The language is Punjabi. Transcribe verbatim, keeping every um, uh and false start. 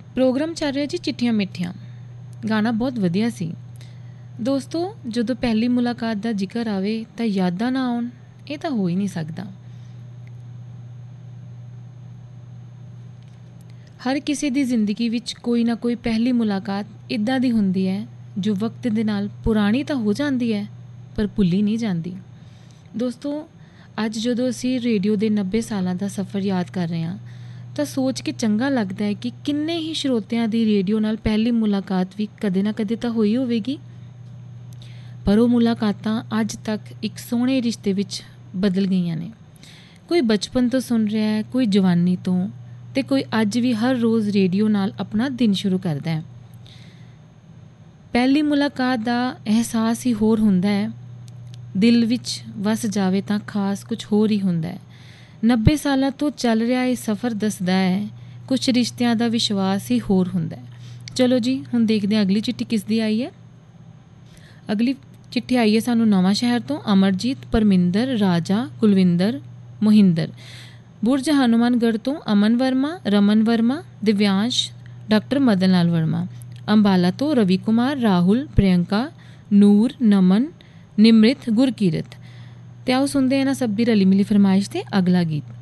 ਪ੍ਰੋਗਰਾਮ ਚੱਲ ਰਿਹਾ ਜੀ ਚਿੱਠੀਆਂ ਮਿੱਠੀਆਂ। ਗਾਣਾ ਬਹੁਤ ਵਧੀਆ ਸੀ। ਦੋਸਤੋ, ਜਦੋਂ ਪਹਿਲੀ ਮੁਲਾਕਾਤ ਦਾ ਜ਼ਿਕਰ ਆਵੇ ਤਾਂ ਯਾਦਾਂ ਨਾ ਆਉਣ, ਇਹ ਤਾਂ ਹੋ ਹੀ ਨਹੀਂ ਸਕਦਾ। ਹਰ ਕਿਸੇ ਦੀ ਜ਼ਿੰਦਗੀ ਵਿੱਚ ਕੋਈ ਨਾ ਕੋਈ ਪਹਿਲੀ ਮੁਲਾਕਾਤ ਇੱਦਾਂ ਦੀ ਹੁੰਦੀ ਹੈ ਜੋ ਵਕਤ ਦੇ ਨਾਲ ਪੁਰਾਣੀ ਤਾਂ ਹੋ ਜਾਂਦੀ ਹੈ ਪਰ ਭੁੱਲੀ ਨਹੀਂ ਜਾਂਦੀ। ਦੋਸਤੋ, ਅੱਜ ਜਦੋਂ ਅਸੀਂ ਰੇਡੀਓ ਦੇ ਨੱਬੇ ਸਾਲਾਂ ਦਾ ਸਫ਼ਰ ਯਾਦ ਕਰ ਰਹੇ ਹਾਂ ਤਾਂ ਸੋਚ ਕੇ ਚੰਗਾ ਲੱਗਦਾ ਹੈ ਕਿ ਕਿੰਨੇ ਹੀ ਸਰੋਤਿਆਂ ਦੀ ਰੇਡੀਓ ਨਾਲ ਪਹਿਲੀ ਮੁਲਾਕਾਤ ਵੀ ਕਦੇ ਨਾ ਕਦੇ ਤਾਂ ਹੋਈ ਹੋਵੇਗੀ, ਪਰ ਉਹ ਮੁਲਾਕਾਤਾਂ ਅੱਜ ਤੱਕ ਇੱਕ ਸੋਹਣੇ ਰਿਸ਼ਤੇ ਵਿੱਚ ਬਦਲ ਗਈਆਂ ਨੇ। ਕੋਈ ਬਚਪਨ ਤੋਂ ਸੁਣ ਰਿਹਾ ਹੈ, ਕੋਈ ਜਵਾਨੀ ਤੋਂ, ਅਤੇ ਕੋਈ ਅੱਜ ਵੀ ਹਰ ਰੋਜ਼ ਰੇਡੀਓ ਨਾਲ ਆਪਣਾ ਦਿਨ ਸ਼ੁਰੂ ਕਰਦਾ ਹੈ। ਪਹਿਲੀ ਮੁਲਾਕਾਤ ਦਾ ਅਹਿਸਾਸ ਹੀ ਹੋਰ ਹੁੰਦਾ ਹੈ, ਦਿਲ ਵਿੱਚ ਵਸ ਜਾਵੇ ਤਾਂ ਖਾਸ ਕੁਛ ਹੋਰ ਹੀ ਹੁੰਦਾ ਹੈ। ਨੱਬੇ ਸਾਲਾਂ ਤੋਂ ਚੱਲ ਰਿਹਾ ਇਹ ਸਫ਼ਰ ਦੱਸਦਾ ਹੈ ਕੁਛ ਰਿਸ਼ਤਿਆਂ ਦਾ ਵਿਸ਼ਵਾਸ ਹੀ ਹੋਰ ਹੁੰਦਾ ਹੈ। ਚਲੋ ਜੀ, ਹੁਣ ਦੇਖਦੇ ਹਾਂ ਅਗਲੀ ਚਿੱਠੀ ਕਿਸ ਦੀ ਆਈ ਹੈ। ਅਗਲੀ ਚਿੱਠੀ ਆਈ ਹੈ ਸਾਨੂੰ ਨਵਾਂ ਸ਼ਹਿਰ ਤੋਂ ਅਮਰਜੀਤ, ਪਰਮਿੰਦਰ, ਰਾਜਾ, ਕੁਲਵਿੰਦਰ, ਮੋਹਿੰਦਰ। ਬੁਰਜ ਹਨੂੰਮਾਨਗੜ੍ਹ ਤੋਂ ਅਮਨ ਵਰਮਾ, ਰਮਨ ਵਰਮਾ, ਦਿਵਿਆਂਸ਼, ਡਾਕਟਰ ਮਦਨ ਲਾਲ ਵਰਮਾ। ਅੰਬਾਲਾ ਤੋਂ ਰਵੀ ਕੁਮਾਰ, ਰਾਹੁਲ, ਪ੍ਰਿਯੰਕਾ, ਨੂਰ, ਨਮਨ, ਨਿਮ੍ਰਿਤ, ਗੁਰਕੀਰਤ। ਅਤੇ ਆਓ ਸੁਣਦੇ ਇਹਨਾਂ ਸਭ ਦੀ ਰਲੀ ਮਿਲੀ ਫਰਮਾਇਸ਼ 'ਤੇ ਅਗਲਾ ਗੀਤ।